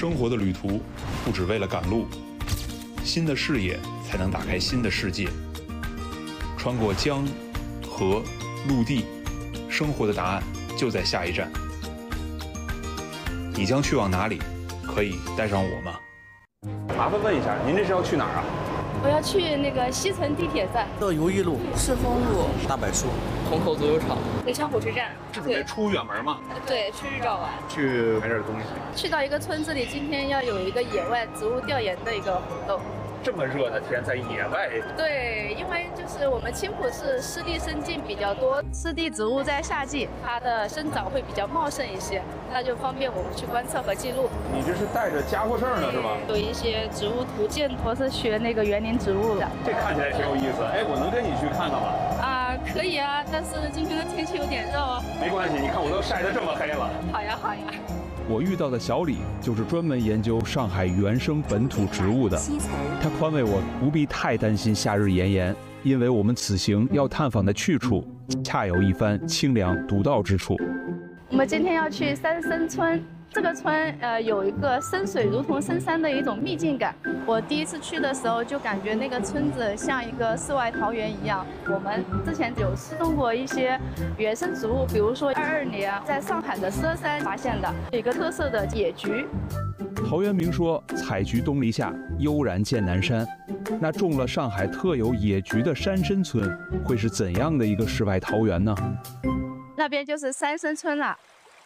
生活的旅途不只为了赶路，新的视野才能打开新的世界。穿过江、河、陆地，生活的答案就在下一站。你将去往哪里？可以带上我吗？ 麻烦问一下，您这是要去哪儿啊？ 我要去那个西城地铁站、 到如意路、 赤峰路、 大柏树、 虹口足球场、 临昌火车站。 是准备出远门吗？ 对，去日照玩， 去买点东西。 去到一个村子里，今天要有一个野外植物调研的一个活动。 这么热的天，在野外。 对，因为就是我们青浦市湿地生境比较多，湿地植物在夏季它的生长会比较茂盛一些，那就方便我们去观测和记录。 你这是带着家伙事儿呢是吧？ 有一些植物图鉴，我是学那个园林植物的。 这看起来挺有意思，哎，我能跟你去看看吗？ 啊，可以啊，但是今天的天气有点热哦。 没关系，你看我都晒得这么黑了。 好呀，好呀。 我遇到的小李就是专门研究上海原生本土植物的，他宽慰我不必太担心夏日炎炎，因为我们此行要探访的去处恰有一番清凉独到之处。 我们今天要去三生村，这个村有一个深水如同深山的一种秘境感。我第一次去的时候就感觉那个村子像一个世外桃源一样。我们之前有失踪过一些原生植物，比如说22年在上海的佘山发现的有一个特色的野菊。 陶渊明说：“采菊东篱下，悠然见南山。”那种了上海特有野菊的山参村，会是怎样的一个世外桃源呢？ 那边就是三生村了。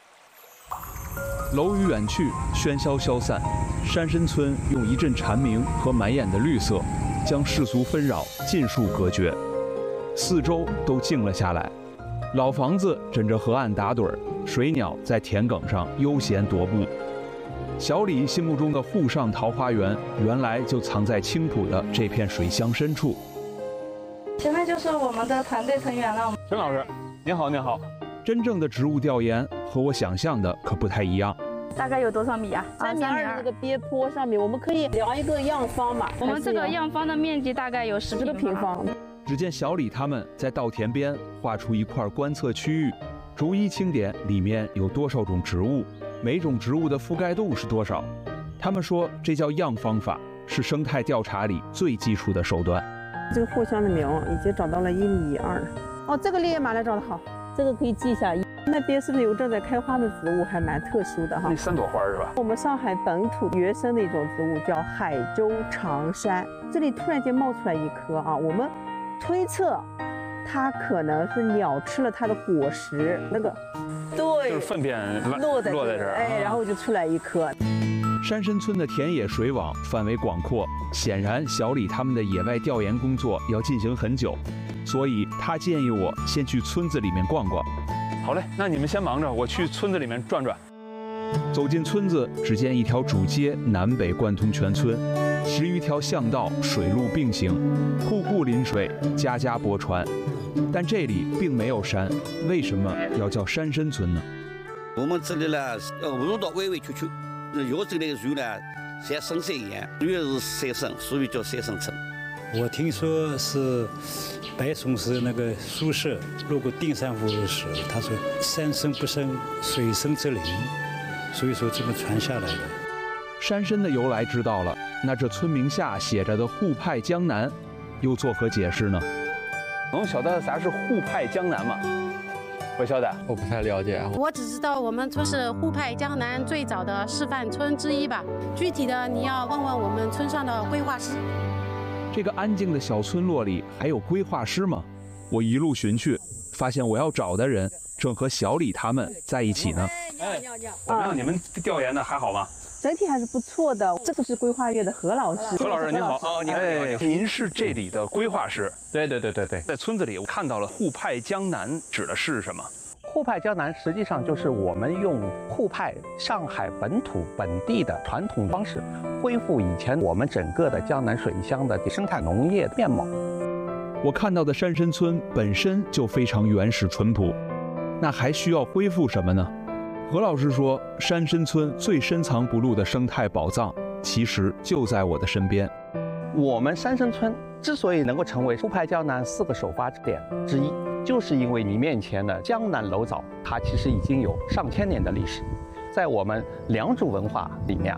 楼宇远去，喧嚣消散，山参村用一阵蝉鸣和满眼的绿色，将世俗纷扰尽数隔绝，四周都静了下来。老房子枕着河岸打盹儿，水鸟在田埂上悠闲踱步。小李心目中的沪上桃花源，原来就藏在青浦的这片水乡深处。 前面就是我们的团队成员了。 陈老师，您好，您好。 真正的植物调研和我想象的可不太一样。 大概有多少米啊 3.2米这个边坡上面，我们可以量一个样方嘛。 我们这个样方的面积大概有10 个平方。 只见小李他们在稻田边画出一块观测区域，逐一清点里面有多少种植物，每种植物的覆盖度是多少。他们说这叫样方法，是生态调查里最基础的手段。 这个藿香的苗已经长到了1.2米。哦，这个烈焰马来长得好， 这个可以记一下。 那边是不是有正在开花的植物，还蛮特殊的哈？ 那3朵花是吧？ 我们上海本土原生的一种植物叫海州长杉，这里突然间冒出来一颗啊，我们推测它可能是鸟吃了它的果实，那个对， 就是粪便落在这儿， 哎，然后就出来一颗。 山参村的田野水网范围广阔，显然小李他们的野外调研工作要进行很久，所以他建议我先去村子里面逛逛。 好嘞，那你们先忙着，我去村子里面转转。 走进村子，只见一条主街南北贯通全村，10余条巷道水路并行，户户临水，家家泊船。但这里并没有山，为什么要叫山参村呢？ 我们这里呢，路道弯弯曲曲，有这类树呢，像深山一样，主要是山参，所以叫山参村。 我听说是白崇禧那个苏轼路过定山湖的时候，他说山深不胜水深则灵，所以说这么传下来的。 山参的由来知道了，那这村名下写着的沪派江南又作何解释呢？ 能晓得啥是沪派江南吗？不晓得， 我不太了解。 我只知道我们村是沪派江南最早的示范村之一吧，具体的你要问问我们村上的规划师。 这个安静的小村落里还有规划师吗？我一路寻去，发现我要找的人正和小李他们在一起呢。 怎么样？你们调研的还好吗？ 整体还是不错的。这个是规划院的何老师。 何老师您好， 哦，你好， 您是这里的规划师？ 对。 在村子里我看到了沪派江南，指的是什么？ 沪派江南实际上就是我们用沪派上海本土本地的传统方式，恢复以前我们整个的江南水乡的生态农业面貌。 我看到的山参村本身就非常原始淳朴，那还需要恢复什么呢？何老师说，山参村最深藏不露的生态宝藏，其实就在我的身边。 我们山参村之所以能够成为沪派江南4个首发点之一，就是因为你面前的江南楼藻，它其实已经有上千年的历史。在我们良渚文化里面，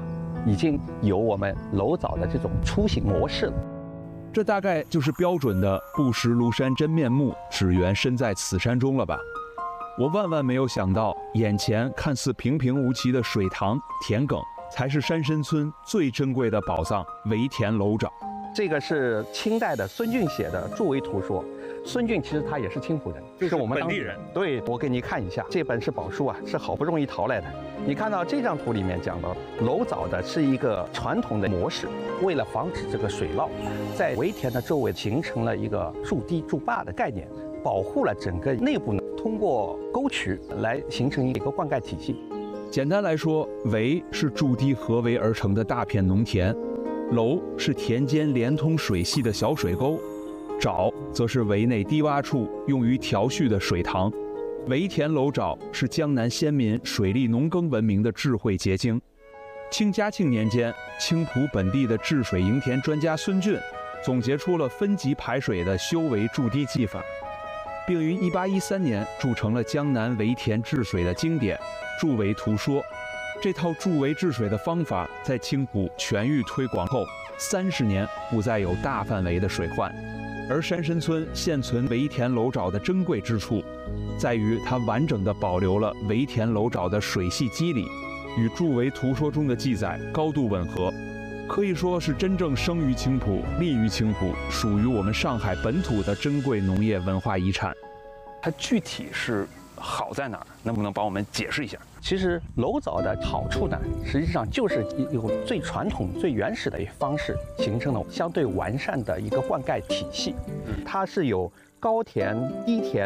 已经有我们楼藻的这种出行模式了。 这大概就是标准的不识庐山真面目，只缘身在此山中了吧？我万万没有想到，眼前看似平平无奇的水塘、田埂，才是山参村最珍贵的宝藏——围田楼沼。 这个是清代的孙俊写的著为图说。孙俊其实他也是青浦人， 就是我们本地人。 对，我给你看一下，这本是宝书啊，是好不容易淘来的。你看到这张图里面讲到，楼藻的是一个传统的模式，为了防止这个水涝，在围田的周围形成了一个筑堤筑坝的概念，保护了整个内部呢，通过沟渠来形成一个灌溉体系。 简单来说，围是筑堤合围而成的大片农田，楼是田间连通水系的小水沟，沼则是围内低洼处用于调蓄的水塘。围田楼沼是江南先民水利农耕文明的智慧结晶。清嘉庆年间，青浦本地的治水营田专家孙俊总结出了分级排水的修围筑堤技法，并于1813年铸成了江南围田治水的经典《筑围图说》。这套筑围治水的方法在青浦全域推广后，30年不再有大范围的水患。而山参村现存围田楼沼的珍贵之处，在于它完整地保留了围田楼沼的水系机理，与《筑围图说》中的记载高度吻合，可以说是真正生于青浦、立于青浦，属于我们上海本土的珍贵农业文化遗产。 它具体是好在哪儿？能不能帮我们解释一下？ 其实楼藻的好处呢，实际上就是用最传统、最原始的一个方式，形成了相对完善的一个灌溉体系。它是有高田、低田、